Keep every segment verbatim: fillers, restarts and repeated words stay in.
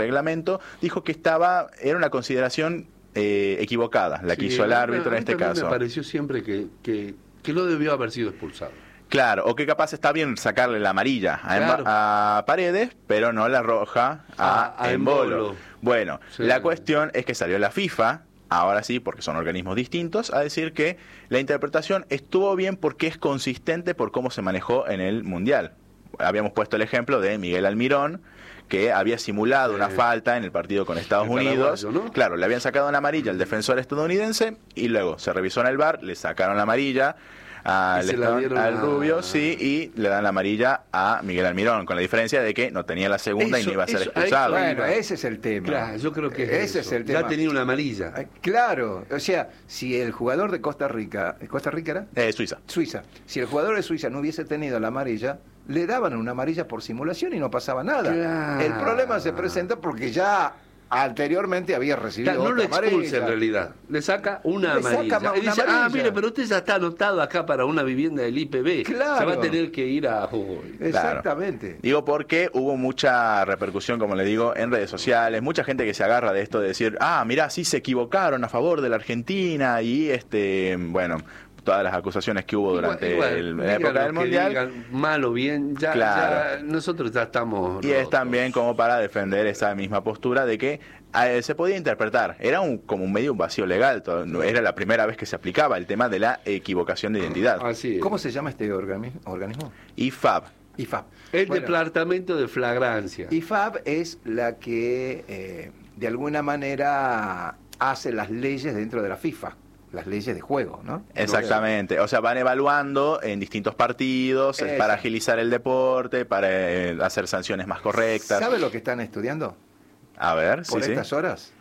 reglamento, dijo que estaba, era una consideración eh, equivocada, la que Sí, hizo el árbitro a mí en este también caso. Me pareció siempre que, que, que no debió haber sido expulsado. Claro, o que capaz está bien sacarle la amarilla a, Claro. a Paredes, pero no la roja a, A- a Embolo. Embolo. Bueno, Sí. la cuestión es que salió la FIFA, ahora sí, porque son organismos distintos, a decir que la interpretación estuvo bien porque es consistente por cómo se manejó en el Mundial. Habíamos puesto el ejemplo de Miguel Almirón, que había simulado Sí. una falta en el partido con Estados El Unidos. paraguayo, ¿no? Claro, le habían sacado una amarilla al defensor estadounidense y luego se revisó en el V A R, le sacaron la amarilla al, Y se la estaban- dieron al a- Rubio, sí, y le dan la amarilla a Miguel Almirón, con la diferencia de que no tenía la segunda y Eso- no iba a ser eso- expulsado. ahí- Bueno, ese es el tema. Claro, yo creo que es ese eso. es el tema. Ya tenía una amarilla. Eh, Claro, o sea, si el jugador de Costa Rica, ¿Costa Rica era? Eh, Suiza. Suiza. Si el jugador de Suiza no hubiese tenido la amarilla, le daban una amarilla por simulación y no pasaba nada. Claro. El problema se presenta porque ya anteriormente había recibido Claro, no lo otra expulsa en amarilla. realidad. Le saca una Le saca amarilla. ma- y una dice, ah, amarilla. mire, pero usted ya está anotado acá para una vivienda del I P B. Claro. Se va a tener que ir a... Uy. Exactamente. Digo porque hubo mucha repercusión, como le digo, en redes sociales, mucha gente que se agarra de esto de decir, ah, mirá, sí se equivocaron a favor de la Argentina y este, bueno, todas las acusaciones que hubo durante Igual, el- la digan época lo del que Mundial. digan, mal o bien, ya, Claro. ya nosotros ya estamos... Y es rotos. también como para defender esa misma postura de que eh, se podía interpretar, era un, como un medio un vacío legal, todo- no- era la primera vez que se aplicaba el tema de la equivocación de identidad. Así es. ¿Cómo se llama este organi- organismo? I F A B. I F A B. El Bueno, departamento de flagrancia. I F A B es la que eh, de alguna manera hace las leyes dentro de la FIFA, las leyes de juego, ¿no? Exactamente, o sea, van evaluando en distintos partidos eh, Eso. para agilizar el deporte, para eh, hacer sanciones más correctas. ¿Sabe lo que están estudiando A ver, sí, por sí. estas horas?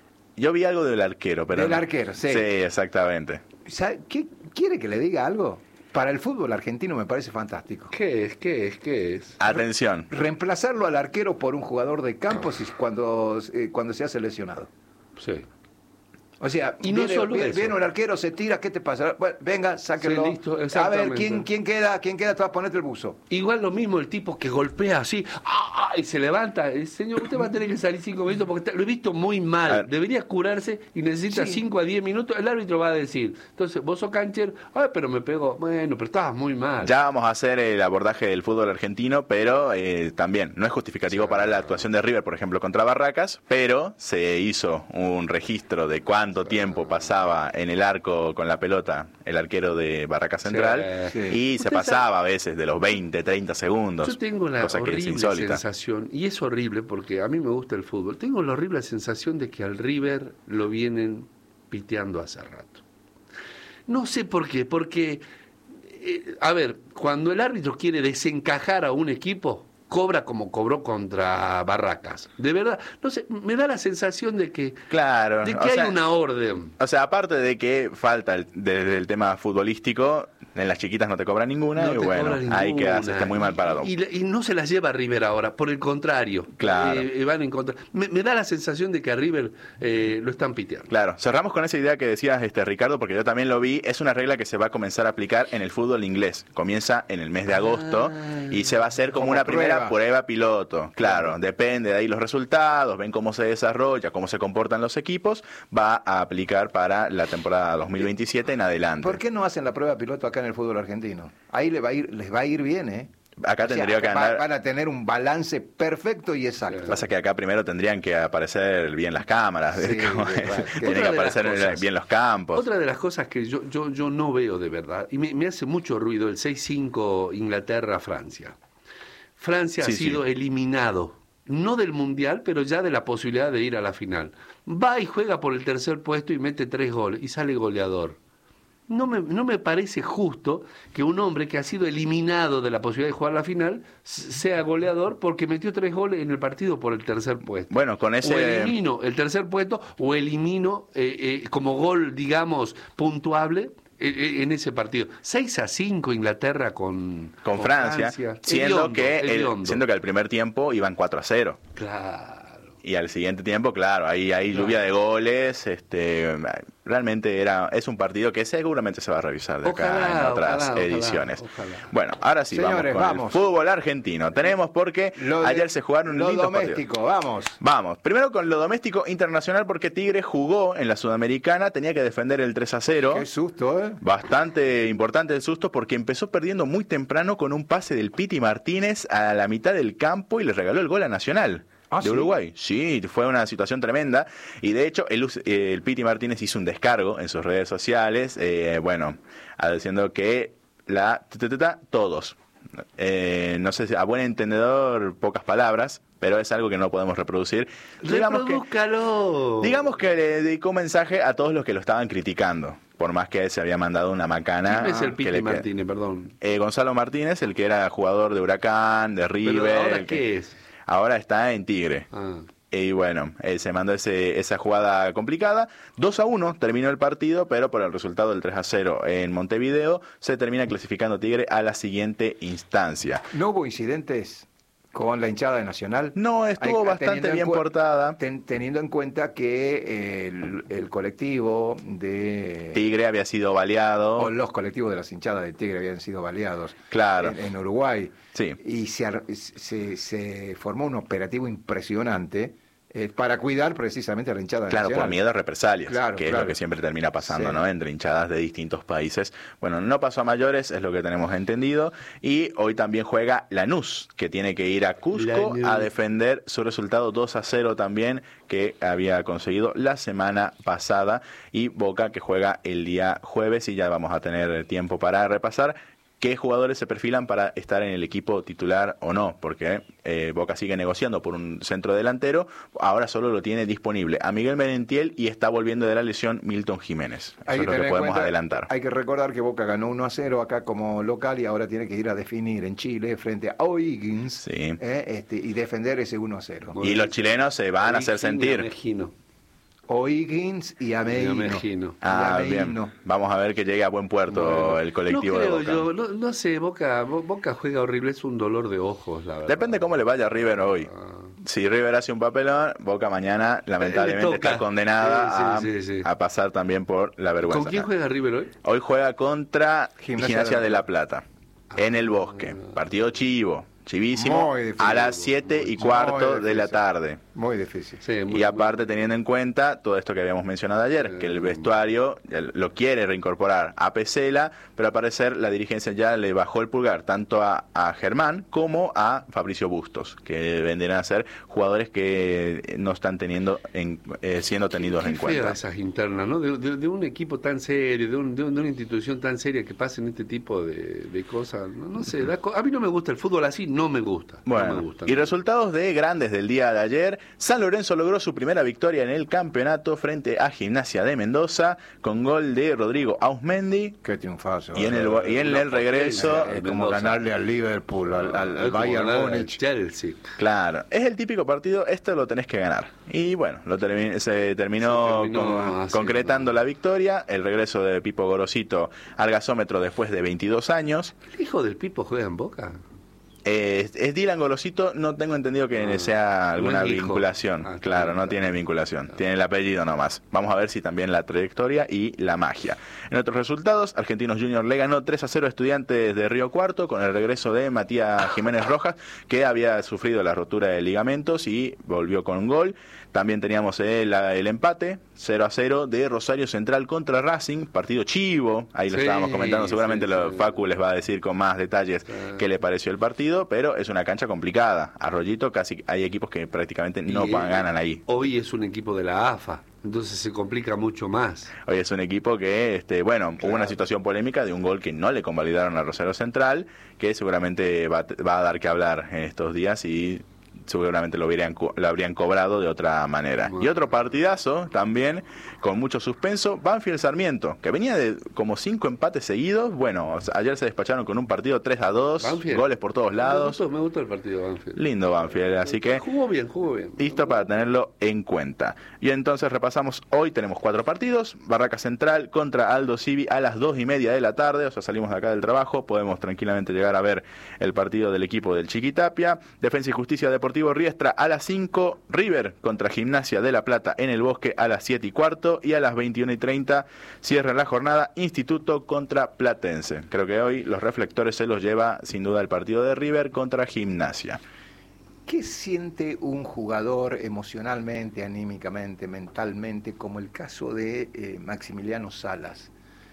Yo vi algo del arquero, pero Del no. arquero, sí. Sí, exactamente. ¿Sabe- ¿Qué, ¿Quiere que le diga algo? Para el fútbol argentino me parece fantástico. ¿Qué es? ¿Qué es? ¿Qué es? Atención. Reemplazarlo al arquero por un jugador de campo si- cuando, eh, cuando se hace lesionado. Sí. O sea, Y no viene, solo viene- eso. viene un arquero, se tira, ¿qué te pasa? Bueno, venga, sáquenlo. Sí, listo, a ver, exactamente. ¿quién, quién queda? ¿Quién queda? Te vas a ponerte el buzo. Igual lo mismo el tipo que golpea así, ¡ah! Y se levanta. El señor, usted va a tener que salir cinco minutos porque está- lo he visto muy A mal. ver. Debería curarse y necesita Sí. cinco a diez minutos. El árbitro va a decir, entonces, vos sos cancher, ay, pero me pegó. Bueno, pero estabas muy mal. Ya vamos a hacer el abordaje del fútbol argentino, pero eh, también no es justificativo para la actuación de River, por ejemplo, contra Barracas, pero se hizo un registro de cuánto tiempo pasaba en el arco con la pelota el arquero de Barracas Central Sí. y Usted se pasaba a veces de los veinte, treinta segundos, Yo tengo la cosa que es horrible insólita. sensación, y es horrible porque a mí me gusta el fútbol, tengo la horrible sensación de que al River lo vienen piteando hace rato. No sé por qué, porque, eh, a ver, cuando el árbitro quiere desencajar a un equipo, cobra como cobró contra Barracas. De verdad, no sé, me da la sensación de que, Claro, de o que hay sea, una orden. O sea, aparte de que falta el- desde el tema futbolístico, en las chiquitas no te cobran ninguna No y te bueno, cobra ahí ninguna. quedas este, muy mal parado. Y, y- y no se las lleva a River ahora, por el contrario. Claro. Eh, van en contra. Me, me da la sensación de que a River eh, lo están piteando. Claro, cerramos con esa idea que decías, este Ricardo, porque yo también lo vi. Es una regla que se va a comenzar a aplicar en el fútbol inglés. Comienza en el mes de agosto y se va a hacer como, Como una primera prueba. prueba piloto. Claro, depende de ahí los resultados, ven cómo se desarrolla, cómo se comportan los equipos. Va a aplicar para la temporada dos mil veintisiete en adelante. ¿Por qué no hacen la prueba piloto acá en el fútbol argentino? Ahí le va a ir, les va a ir bien, ¿eh? Acá O sea, tendría que va- andar. van a tener un balance perfecto y exacto. Pasa que acá primero tendrían que aparecer bien las cámaras, Sí, como- de verdad. tienen Otra que de las aparecer cosas. bien los campos. Otra de las cosas que yo, yo, yo no veo de verdad, y me, me hace mucho ruido, el seis cinco Inglaterra-Francia. Francia Sí, ha sido sí. eliminado, no del Mundial, pero ya de la posibilidad de ir a la final. Va y juega por el tercer puesto y mete tres goles y sale goleador. No me, no me parece justo que un hombre que ha sido eliminado de la posibilidad de jugar la final s- sea goleador porque metió tres goles en el partido por el tercer puesto. Bueno, con O ese. elimino el tercer puesto o elimino eh, eh, como gol, digamos, puntuable eh, eh, en ese partido. seis a cinco Inglaterra con, Con Francia, siendo, Hediondo, que el, hediondo. siendo que al primer tiempo iban cuatro a cero. Claro. Y al siguiente tiempo, claro, ahí hay lluvia de goles. Este, realmente era es un partido que seguramente se va a revisar de acá Ojalá, en otras ojalá, ediciones. ojalá, ojalá. Bueno, ahora sí, Señores, vamos con vamos. el fútbol argentino. Tenemos porque Lo de- ayer se jugaron lo lindos doméstico, partidos. vamos. Vamos, primero con lo doméstico internacional porque Tigre jugó en la Sudamericana, tenía que defender el tres a cero. Qué susto, ¿eh? Bastante importante el susto porque empezó perdiendo muy temprano con un pase del Piti Martínez a la mitad del campo y le regaló el gol a Nacional. ¿Ah, de sí? Uruguay. Sí, fue una situación tremenda. Y de hecho, el, el Piti Martínez hizo un descargo en sus redes sociales, eh, bueno, diciendo que la ta, todos. Eh, no sé si a buen entendedor, pocas palabras, pero es algo que no podemos reproducir. Digamos que, Reprodúzcalo. digamos que le dedicó un mensaje a todos los que lo estaban criticando. Por más que se había mandado una macana. ¿Quién es el que Piti le- Martínez, perdón? Eh, Gonzalo Martínez, el que era jugador de Huracán, de River. Pero ¿ahora el que- qué es? Ahora está en Tigre. Ah. Y bueno, eh, se mandó ese, esa jugada complicada. dos a uno terminó el partido, pero por el resultado del tres a cero en Montevideo, se termina clasificando Tigre a la siguiente instancia. ¿No hubo incidentes con la hinchada de Nacional? No, estuvo Hay- bastante teniendo en bien cuen- portada. ten- teniendo en cuenta que el, el colectivo de... Tigre había sido baleado. o los colectivos de las hinchadas de Tigre habían sido baleados Claro. en, en Uruguay. Sí. Y se, ar- se, se formó un operativo impresionante eh, para cuidar precisamente a la hinchada Claro, nacional. por miedo a represalias, Claro, que es claro. lo que siempre termina pasando, Sí. ¿no? Entre hinchadas de distintos países. Bueno, no pasó a mayores, es lo que tenemos entendido. Y hoy también juega Lanús, que tiene que ir a Cusco Lanús. a defender su resultado dos a cero también, que había conseguido la semana pasada. Y Boca, que juega el día jueves, y ya vamos a tener tiempo para repasar qué jugadores se perfilan para estar en el equipo titular o no, porque eh, Boca sigue negociando por un centro delantero, ahora solo lo tiene disponible a Miguel Merentiel y está volviendo de la lesión Milton Jiménez. Eso Hay es que lo que tener en podemos cuenta- adelantar. Hay que recordar que Boca ganó uno a cero acá como local y ahora tiene que ir a definir en Chile frente a O'Higgins Sí. eh, este, y defender ese uno a cero. Y los chilenos se van a hacer Origin y sentir. Amejino. O'Higgins y Ameino. Y Ameino. Ah, Y bien. Ameino. Vamos a ver que llegue a buen puerto Bueno, el colectivo no de creo Boca. yo, no, no sé, Boca, Bo- Boca juega horrible, es un dolor de ojos, la verdad. Depende cómo le vaya a River hoy. Ah. Si River hace un papelón, Boca mañana lamentablemente Le toca. está condenada Sí, sí, a, sí, sí. a pasar también por la vergüenza. ¿Con quién juega River hoy? Hoy juega contra Gimnasia Gimnasia, de de La La Plata, en el Bosque. Partido chivo, chivísimo, Muy difícil. a las siete y Muy cuarto de la difícil. tarde. Muy difícil. Sí, muy- Y aparte teniendo en cuenta todo esto que habíamos mencionado ayer, que el vestuario el- lo quiere reincorporar a Pesela, pero al parecer la dirigencia ya le bajó el pulgar tanto a, a Germán como a Fabricio Bustos, que vendrán a ser jugadores que no están teniendo en- eh, siendo tenidos Qué en fea cuenta. esas internas, ¿no? De, de- de un equipo tan serio, de, un- de un- de una institución tan seria que pasen este tipo de, de cosas. No, no sé, da co- a mí no me gusta el fútbol así, no me gusta. no Bueno, me gusta, y no. resultados de grandes del día de ayer. San Lorenzo logró su primera victoria en el campeonato frente a Gimnasia de Mendoza con gol de Rodrigo Ausmendi. Qué triunfazo. Y en el, y en el regreso, Es Mendoza. como ganarle al Liverpool, al, al- al Es como Bayern ganar al Múnich. Chelsea. claro, es el típico partido, esto lo tenés que ganar. Y bueno, lo termi- se terminó, Se terminó con- así, concretando ¿no? la victoria, el regreso de Pipo Gorosito al gasómetro después de veintidós años. ¿El hijo del Pipo juega en Boca? Eh, es, es Dylan Gorosito, no tengo entendido que Ah, sea alguna no es hijo. vinculación. Ah, claro, claro, no claro. tiene vinculación. Tiene el apellido nomás. Vamos a ver si también la trayectoria y la magia. En otros resultados, Argentinos Junior le ganó tres a cero a Estudiantes de Río Cuarto con el regreso de Matías Jiménez Rojas, que había sufrido la rotura de ligamentos y volvió con un gol. También teníamos el, el empate, cero a cero, de Rosario Central contra Racing, partido chivo, ahí lo Sí, estábamos comentando, seguramente sí, lo, sí. Facu les va a decir con más detalles Sí. qué le pareció el partido, pero es una cancha complicada. Arroyito, casi hay equipos que prácticamente no Y, pa- ganan ahí. Hoy es un equipo de la A F A, entonces se complica mucho más. Hoy es un equipo que, este, bueno, hubo Claro. una situación polémica de un gol que no le convalidaron a Rosario Central, que seguramente va, a- va a dar que hablar en estos días y seguramente lo, hubieran, co- lo habrían cobrado de otra manera. Bueno. Y otro partidazo también, con mucho suspenso, Banfield Sarmiento, que venía de como cinco empates seguidos. Bueno, o sea, ayer se despacharon con un partido tres a dos, Banfield. goles por todos Me lados. gustó, me gustó el partido de Banfield. Lindo Banfield, así que Jugó bien, jugó bien. listo para tenerlo en cuenta. Y entonces repasamos, hoy tenemos cuatro partidos, Barraca Central contra Aldo Civi a las dos y media de la tarde, o sea, salimos de acá del trabajo, podemos tranquilamente llegar a ver el partido del equipo del Chiquitapia, Defensa y Justicia Deportiva Deportivo Riestra a las cinco, River contra Gimnasia de La Plata en el Bosque a las siete y cuarto, y a las veintiuna y treinta cierra la jornada Instituto contra Platense. Creo que hoy los reflectores se los lleva sin duda el partido de River contra Gimnasia. ¿Qué siente un jugador emocionalmente, anímicamente, mentalmente, como el caso de eh, Maximiliano Salas,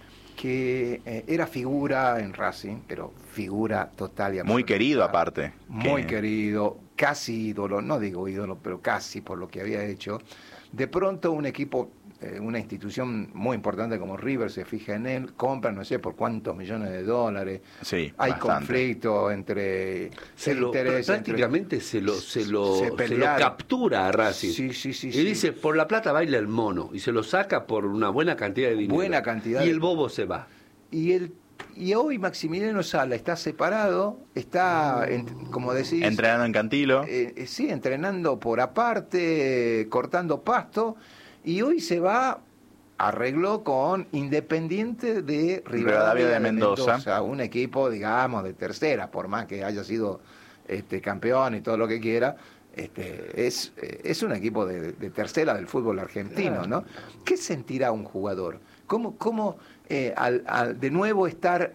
que eh, era figura en Racing, pero figura total y absoluta? Muy querido aparte. Muy que... querido, casi ídolo, no digo ídolo, pero casi por lo que había hecho. De pronto un equipo, eh, una institución muy importante como River se fija en él, compra no sé por cuántos millones de dólares. Sí, hay bastante. conflicto entre se lo, intereses, prácticamente entre, se lo se lo, se se lo captura a Racing. Sí, sí, sí, y sí. dice, por la plata baila el mono, y se lo saca por una buena cantidad de dinero. Buena cantidad. Y de... el bobo se va. Y el y hoy Maximiliano Sala está separado, está, en, como decís... Entrenando en Cantilo. Eh, eh, sí, entrenando por aparte, eh, cortando pasto, y hoy se va, arregló con Independiente de Rivadavia de Mendoza, Mendoza, un equipo, digamos, de tercera, por más que haya sido este, campeón y todo lo que quiera, este, es, es un equipo de, de tercera del fútbol argentino, ¿no? ¿Qué sentirá un jugador? ¿Cómo, cómo eh, al, al de nuevo estar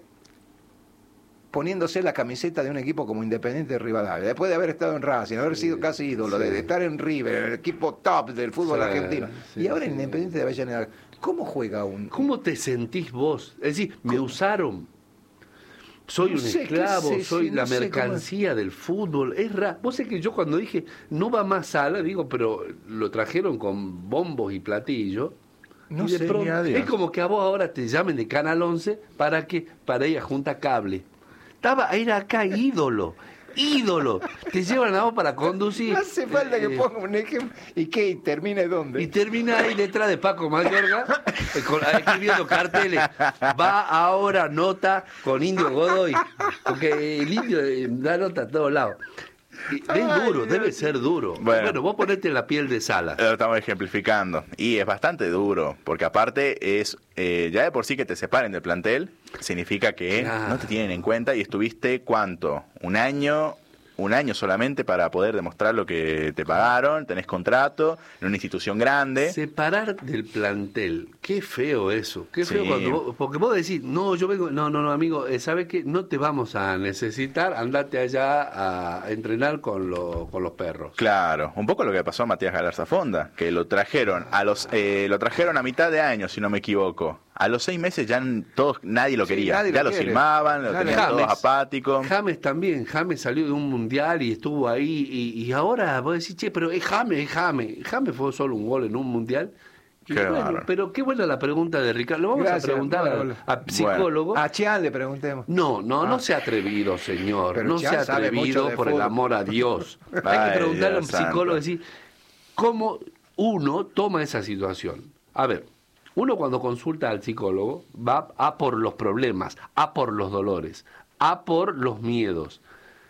poniéndose la camiseta de un equipo como Independiente de Rivadavia, después de haber estado en Racing, haber sido sí, casi ídolo, sí. de, de estar en River, el equipo top del fútbol sí, argentino, sí, y ahora sí. Independiente de Avellaneda, ¿cómo juega un...? ¿Cómo te sentís vos? Es decir, me ¿Cómo? usaron, soy no un sé, esclavo, sé, soy sí, la no mercancía del fútbol, es raro. Vos sé que yo cuando dije, no va más Sala, digo, pero lo trajeron con bombos y platillos. No y de sé, pronto, es como que a vos ahora te llamen de Canal once para que para ir a Junta Cable. Estaba, era acá ídolo, ídolo. Te llevan a vos para conducir. No hace falta eh, que ponga un ejemplo. ¿Y qué? ¿Y termina dónde? Y termina ahí detrás de Paco Mayorga, con, escribiendo carteles. Va ahora nota con Indio Godoy, porque el Indio da nota a todos lados. Es Ay, duro, Dios. Debe ser duro. Bueno, bueno, vos ponete en la piel de Sala. Lo estamos ejemplificando. Y es bastante duro, porque aparte es, eh, ya de por sí que te separen del plantel, significa que ah. no te tienen en cuenta y estuviste, ¿cuánto? Un año... Un año solamente para poder demostrar lo que te pagaron, tenés contrato en una institución grande. Separar del plantel, qué feo eso, qué feo sí. cuando vos, porque vos decís, no, yo vengo, no, no, no, amigo, eh, ¿sabes qué? No te vamos a necesitar, andate allá a entrenar con, lo, con los perros. Claro, un poco lo que pasó a Matías Galarza Fonda, que lo trajeron a los, eh, lo trajeron a mitad de año, si no me equivoco. A los seis meses ya todos, nadie lo quería. Sí, nadie ya lo, lo filmaban, lo tenían James, todos apáticos. James también. James salió de un mundial y estuvo ahí. Y, y ahora vos decís, che, pero es James, es James. James fue solo un gol en un mundial. Y qué bueno, pero qué buena la pregunta de Ricardo. Lo vamos Gracias, a preguntar bueno, a, a psicólogo. Bueno. A Chian le preguntemos. No, no, ah. no se ha atrevido, señor. Pero no Chian se ha atrevido por fútbol. El amor a Dios. Ay, hay que preguntarle Dios a un psicólogo y decir, ¿cómo uno toma esa situación? A ver. Uno cuando consulta al psicólogo va a por los problemas, a por los dolores, a por los miedos,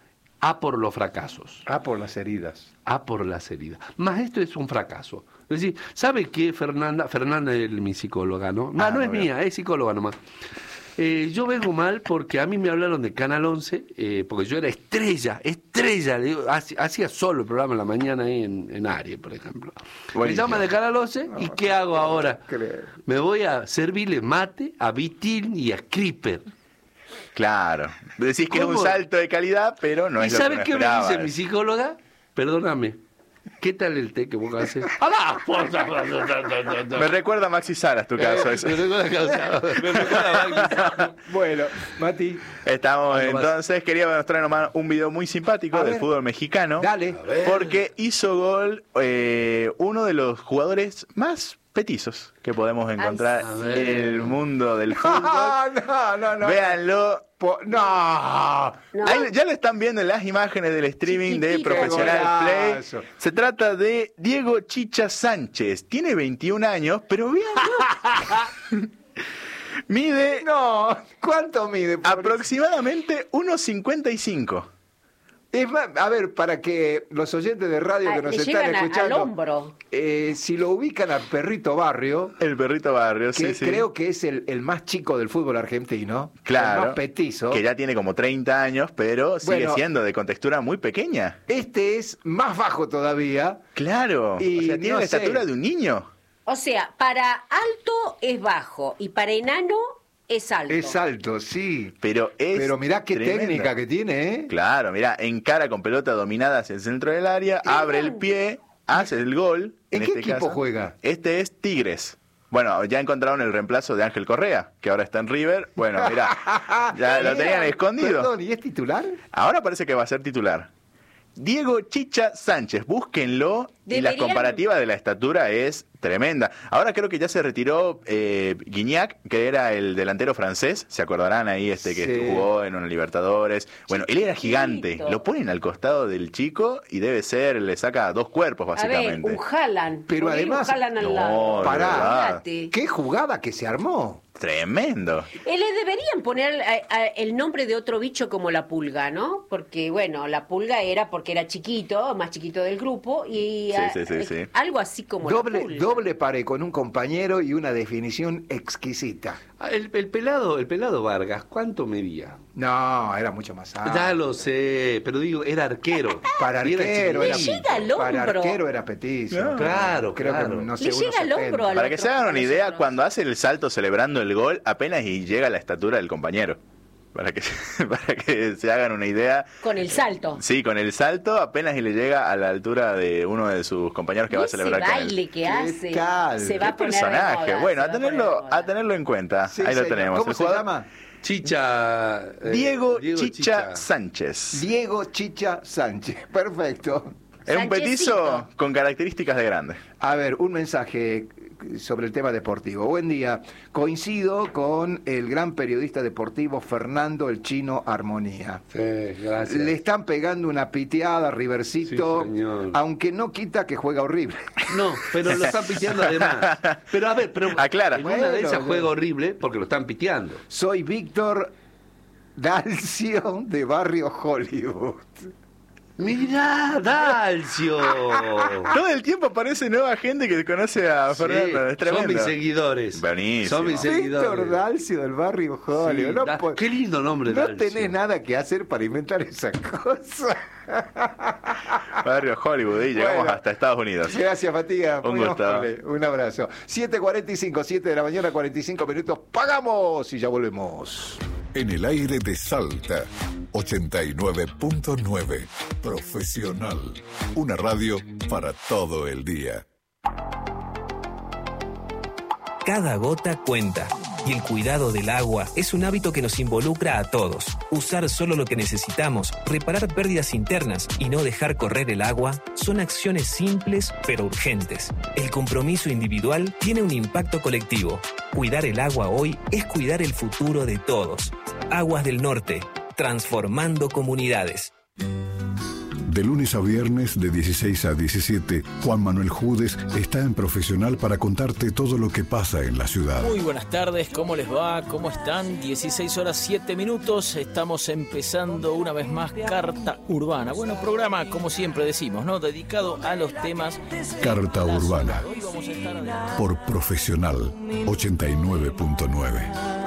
a por los fracasos. A por las heridas. A por las heridas. Más esto es un fracaso. Es decir, ¿sabe qué, Fernanda? Fernanda es mi psicóloga, ¿no? No, ah, no es bien. mía, es psicóloga nomás. Eh, yo vengo mal porque a mí me hablaron de Canal once, eh, porque yo era estrella, estrella, digo, hacía solo el programa en la mañana ahí en, en Aries, por ejemplo. Buenísimo. Me llaman de Canal once no, y ¿qué hago ahora? Creo. Me voy a servirle mate a Vitín y a Creeper. Claro, decís que es un salto de calidad, pero no es lo que me esperaba. ¿Y sabes qué me dice mi psicóloga? Perdóname. ¿Qué tal el té que vos haces? ¡Ah! Me recuerda a Maxi Salas tu caso. Eso. Me recuerda a Maxi Salas. Bueno, Mati. Estamos entonces, quería mostrar nomás un video muy simpático del fútbol mexicano. Dale. Porque hizo gol eh, uno de los jugadores más petizos que podemos encontrar en el mundo del fútbol. No, no, no. Véanlo. Po no, no. Ahí ya lo están viendo en las imágenes del streaming de Profesional Play. Se trata de Diego Chicha Sánchez. Tiene veintiún años, pero véanlo. Mide. No, ¿cuánto mide? Aproximadamente uno cincuenta y cinco. Es más, a ver, para que los oyentes de radio Ah, que nos le están llegan a- escuchando, al hombro. eh, si lo ubican al Perrito Barrio, El Perrito Barrio, que sí, sí. creo que es el, el más chico del fútbol argentino, Claro, el más petizo. que ya tiene como treinta años, pero sigue Bueno, siendo de contextura muy pequeña. Este es más bajo todavía. Claro, Y o sea, tiene no la sé. estatura de un niño. O sea, para alto es bajo y para enano es alto. Es alto, sí. Pero es Pero mirá qué tremenda. técnica que tiene, ¿eh? Claro, mirá, encara con pelota dominada hacia el centro del área, abre el pie, hace el gol. ¿En en qué este equipo caso. juega? Este es Tigres. Bueno, ya encontraron el reemplazo de Ángel Correa, que ahora está en River. Bueno, mirá, ya lo tenían escondido. Perdón, ¿y es titular? Ahora parece que va a ser titular. Diego Chicha Sánchez, búsquenlo. Y la Deberían- comparativa de la estatura es tremenda. Ahora creo que ya se retiró eh, Guignac, que era el delantero francés. ¿Se acordarán ahí este que Sí. jugó en una Libertadores? Bueno, él era gigante. Chiquito. Lo ponen al costado del chico y debe ser, le saca dos cuerpos A ver, básicamente. un Haaland. Pero Poner además- un Haaland al No, lado. de Pará. verdad. Fíjate. ¡Qué jugada que se armó! Tremendo. Eh, le deberían poner a- a- el nombre de otro bicho como la pulga, ¿no? Porque, bueno, la pulga era porque era chiquito, más chiquito del grupo, y Sí, a- sí, sí, eh, sí. algo así como la Doble, pulga. doble paré con un compañero y una definición exquisita. Ah, El, el pelado, el pelado Vargas, ¿cuánto medía? No, era mucho más alto. Ya lo sé, pero digo, era arquero. Para Y era arquero era, chiquito. Le llega al para hombro. arquero era petizo. No. Claro, Creo claro. que no sé, Le llega unos al hombro setenta. al Para que otro, se hagan a una idea, nosotros. cuando hace el salto celebrando el gol, apenas y llega a la estatura del compañero. Para que, para que se hagan una idea. Con el salto. Sí, con el salto apenas y le llega a la altura de uno de sus compañeros que Y va a ese celebrar con él. baile que ¿Qué hace tal? se va Qué a poner de personaje. moda, Bueno, se a va poner de tenerlo, moda. a tenerlo en cuenta. Sí, Ahí lo señor. tenemos. ¿Cómo El se jugador- llama? Chicha. eh, Diego, Diego Chicha, Sánchez. Diego Chicha Sánchez. Perfecto. Es un petizo Sanchezito. con características de grande. A ver, un mensaje sobre el tema deportivo. Buen día. Coincido con el gran periodista deportivo Fernando el Chino Armonía. Sí, gracias. Le están pegando una piteada a Rivercito, Sí, señor. aunque no quita que juega horrible. No, pero lo están piteando además. Pero a ver, pero Aclara. en una Bueno, de esas bueno. juega horrible porque lo están piteando. Soy Víctor Dalcio de Barrio Hollywood. Mirá, Dalcio. Todo el tiempo aparece nueva gente que conoce a Sí, Fernando. Es tremendo. son mis seguidores. Buenísimo. Son mis seguidores. Víctor Dalcio del Barrio Hollywood. Sí, no da- po- qué lindo nombre, No Dalcio. tenés nada que hacer para inventar esa cosa. Barrio Hollywood, y llegamos Bueno. hasta Estados Unidos. Gracias, Matías. Un Muy gusto. amable. Un abrazo. siete cuarenta y cinco, siete de la mañana, cuarenta y cinco minutos. ¡Pagamos! Y ya volvemos. En el aire de Salta, ochenta y nueve punto nueve. Profesional. Una radio para todo el día. Cada gota cuenta. Y el cuidado del agua es un hábito que nos involucra a todos. Usar solo lo que necesitamos, reparar pérdidas internas y no dejar correr el agua son acciones simples pero urgentes. El compromiso individual tiene un impacto colectivo. Cuidar el agua hoy es cuidar el futuro de todos. Aguas del Norte, transformando comunidades. De lunes a viernes, de dieciséis a diecisiete, Juan Manuel Judes está en Profesional para contarte todo lo que pasa en la ciudad. Muy buenas tardes, ¿cómo les va? ¿Cómo están? dieciséis horas siete minutos, estamos empezando una vez más Carta Urbana. Bueno, programa, como siempre decimos, ¿no? Dedicado a los temas Carta de la Urbana. ciudad. Hoy vamos a estar hablando- Por Profesional, ochenta y nueve punto nueve.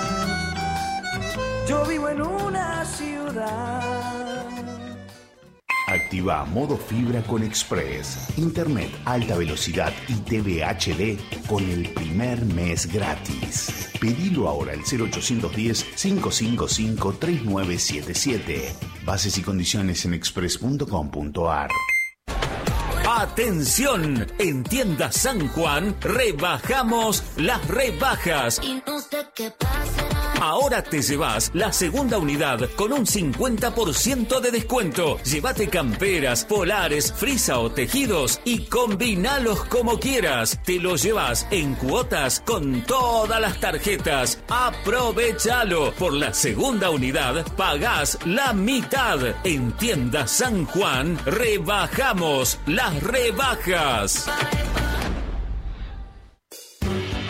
Yo vivo en una ciudad. Activa modo fibra con Express, internet alta velocidad y T V H D con el primer mes gratis. Pedilo ahora al cero ochocientos diez, cinco cinco cinco, tres nueve siete siete. Bases y condiciones en express punto com punto a r. ¡Atención! En Tienda San Juan rebajamos las rebajas. Ahora te llevas la segunda unidad con un cincuenta por ciento de descuento. Llévate camperas, polares, frisa o tejidos y combinalos como quieras. Te los llevas en cuotas con todas las tarjetas. Aprovechalo. Por la segunda unidad pagás la mitad. En Tienda San Juan rebajamos las rebajas.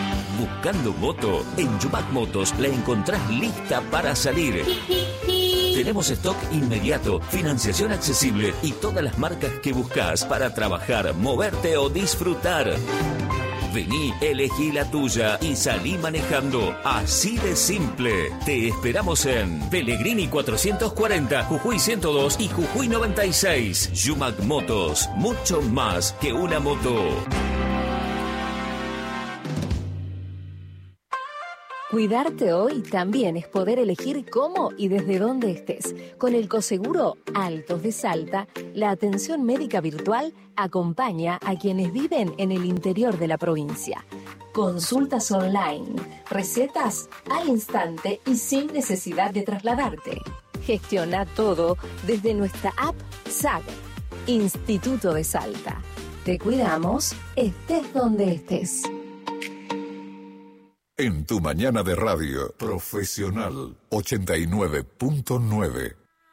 Buscando moto, en Yumac Motos la encontrás lista para salir. Tenemos stock inmediato, financiación accesible y todas las marcas que buscas para trabajar, moverte o disfrutar. Vení, elegí la tuya y salí manejando. Así de simple. Te esperamos en Pellegrini cuatrocientos cuarenta, Jujuy ciento dos y Jujuy noventa y seis. Yumac Motos, mucho más que una moto. Cuidarte hoy también es poder elegir cómo y desde dónde estés. Con el Coseguro Altos de Salta, la atención médica virtual acompaña a quienes viven en el interior de la provincia. Consultas online, recetas al instante y sin necesidad de trasladarte. Gestiona todo desde nuestra app S A G, Instituto de Salta. Te cuidamos, estés donde estés. En tu mañana de radio, Profesional ochenta y nueve punto nueve.